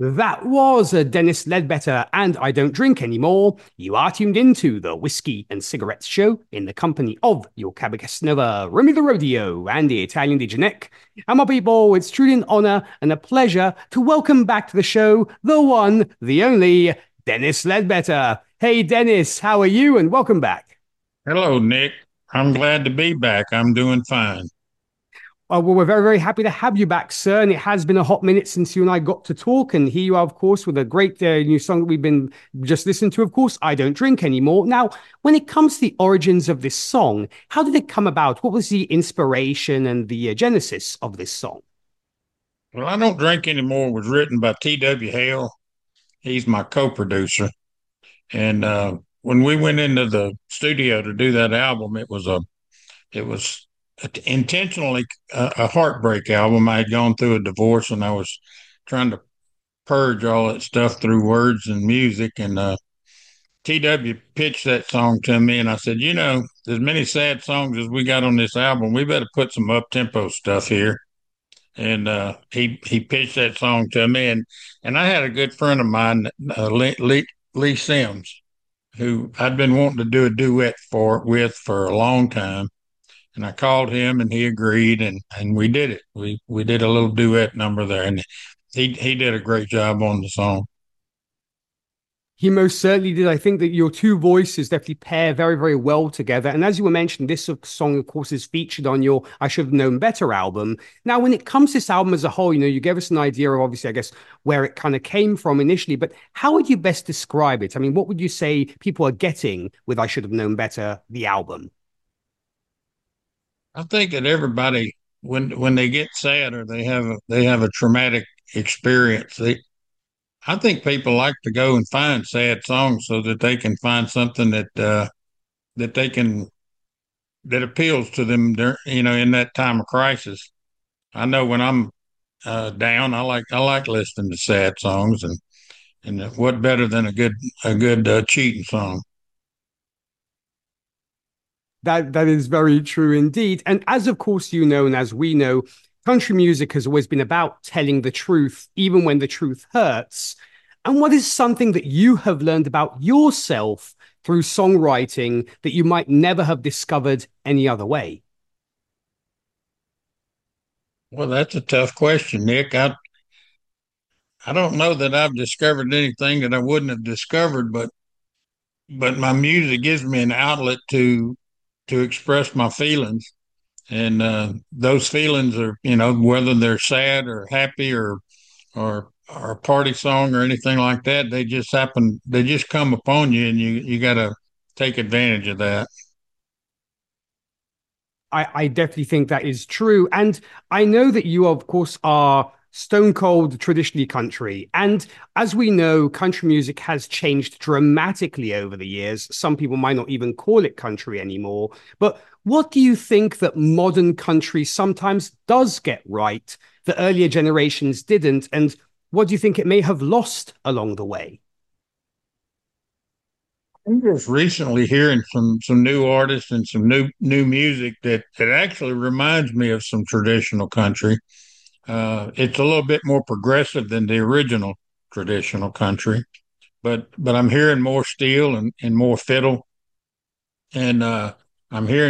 That was Dennis Ledbetter, and I don't drink anymore. You are tuned into the Whiskey and Cigarettes Show in the company of your Cabacaснova, Remy the Rodeo, and the Italian DJ Nick. And my people, it's truly an honor and a pleasure to welcome back to the show the one, the only, Dennis Ledbetter. Hey, Dennis, how are you? And welcome back. Hello, Nick. I'm glad to be back. I'm doing fine. Well, we're very, very happy to have you back, sir. And it has been a hot minute since you and I got to talk. And here you are, of course, with a great new song that we've been just listening to, of course, I Don't Drink Anymore. Now, when it comes to the origins of this song, how did it come about? What was the inspiration and the genesis of this song? Well, I Don't Drink Anymore was written by T.W. Hale. He's my co-producer. And when we went into the studio to do that album, it was intentionally a heartbreak album. I had gone through a divorce and I was trying to purge all that stuff through words and music. And TW pitched that song to me, and I said, as many sad songs as we got on this album, we better put some up tempo stuff here. And he pitched that song to me, and I had a good friend of mine, Lee Sims, who I'd been wanting to do a duet for a long time, and I called him, and he agreed, and we did it. We did a little duet number there, and he did a great job on the song. He most certainly did. I think that your two voices definitely pair very, very well together. And as you were mentioning, this song, of course, is featured on your I Should Have Known Better album. Now, when it comes to this album as a whole, you gave us an idea of obviously, I guess, where it kind of came from initially, but how would you best describe it? I mean, what would you say people are getting with I Should Have Known Better, the album? I think that everybody, when they get sad or they have a traumatic experience, I think people like to go and find sad songs so that they can find something that they can that appeals to them, in that time of crisis. I know when I'm down, I like listening to sad songs, and what better than a good cheating song? That is very true indeed. And as of course you know, and as we know, country music has always been about telling the truth, even when the truth hurts. And what is something that you have learned about yourself through songwriting that you might never have discovered any other way? Well, that's a tough question, Nick. I don't know that I've discovered anything that I wouldn't have discovered, but my music gives me an outlet to express my feelings, and those feelings are, whether they're sad or happy or a party song or anything like that, they just come upon you, and you got to take advantage of that. I definitely think that is true. And I know that you, of course, are stone cold traditionally country. And as we know, country music has changed dramatically over the years. Some people might not even call it country anymore. But what do you think that modern country sometimes does get right that earlier generations didn't? And what do you think it may have lost along the way? I'm just recently hearing some new artists and some new music that actually reminds me of some traditional country. It's a little bit more progressive than the original traditional country, but I'm hearing more steel and more fiddle, and I'm hearing